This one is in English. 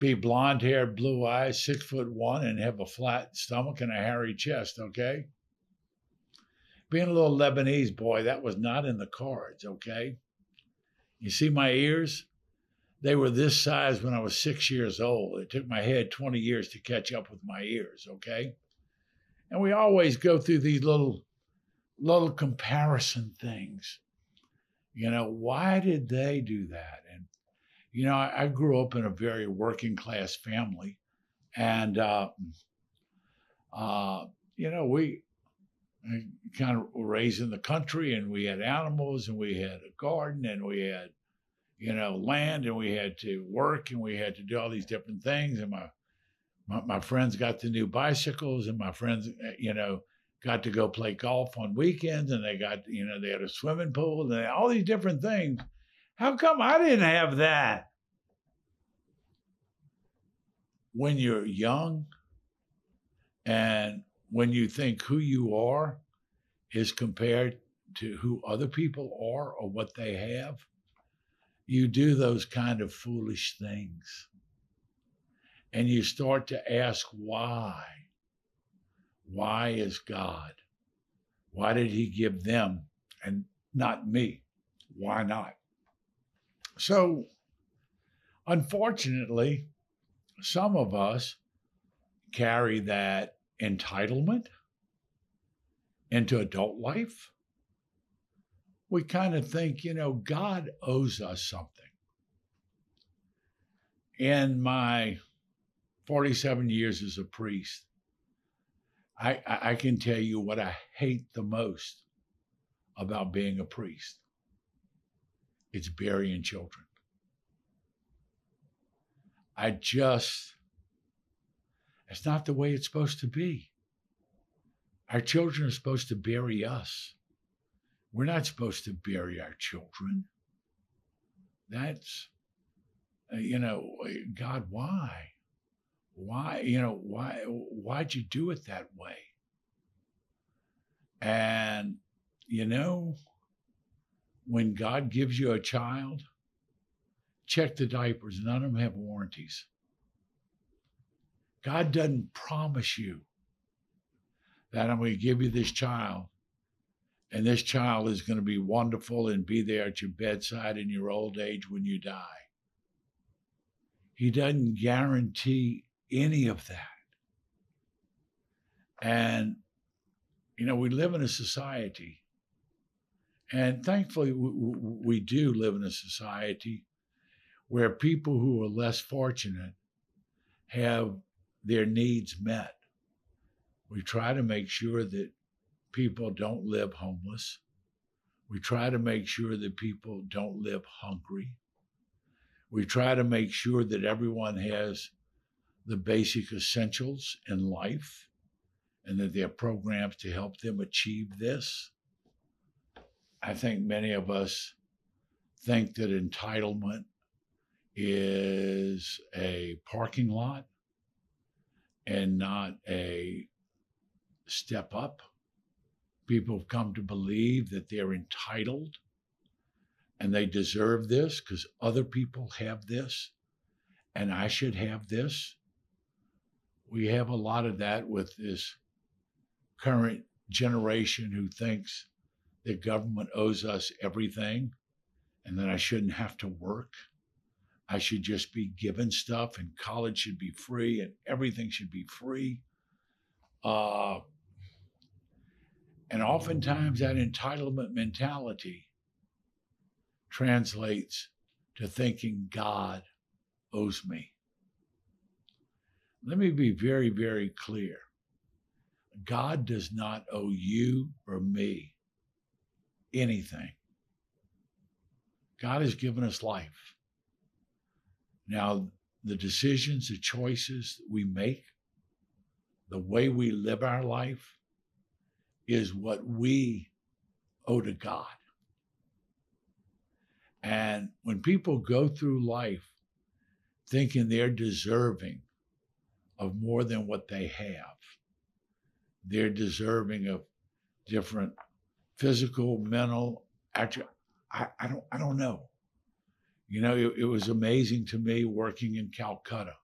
be blonde hair, blue eyes, 6'1", and have a flat stomach and a hairy chest, okay? Being a little Lebanese boy, that was not in the cards, okay? You see my ears? They were this size when I was 6 years old. It took my head 20 years to catch up with my ears, okay? And we always go through these little comparison things. Why did they do that? And I grew up in a very working class family, and we kind of were raised in the country, and we had animals, and we had a garden, and we had land, and we had to work, and we had to do all these different things. And my friends got the new bicycles, and my friends, got to go play golf on weekends, and they got, they had a swimming pool, and all these different things. How come I didn't have that? When you're young and when you think who you are is compared to who other people are or what they have, you do those kind of foolish things. And you start to ask why. Why is God? Why did he give them and not me? Why not? So, unfortunately, some of us carry that entitlement into adult life. We kind of think, God owes us something. In my 47 years as a priest, I can tell you what I hate the most about being a priest. It's burying children. It's not the way it's supposed to be. Our children are supposed to bury us. We're not supposed to bury our children. That's, God, why? Why, why'd you do it that way? And, when God gives you a child, check the diapers. None of them have warranties. God doesn't promise you that I'm going to give you this child, and this child is going to be wonderful and be there at your bedside in your old age when you die. He doesn't guarantee any of that. And, we live in a society, and thankfully we do live in a society where people who are less fortunate have their needs met. We try to make sure that people don't live homeless. We try to make sure that people don't live hungry. We try to make sure that everyone has the basic essentials in life and that there are programs to help them achieve this. I think many of us think that entitlement is a parking lot and not a step up. People have come to believe that they're entitled and they deserve this because other people have this and I should have this. We have a lot of that with this current generation who thinks that government owes us everything and that I shouldn't have to work. I should just be given stuff, and college should be free and everything should be free. And oftentimes that entitlement mentality translates to thinking God owes me. Let me be very, very clear. God does not owe you or me anything. God has given us life. Now, the decisions, the choices we make, the way we live our life is what we owe to God. And when people go through life thinking they're deserving of more than what they have, they're deserving of different physical, mental, actually, I don't know. It was amazing to me working in Calcutta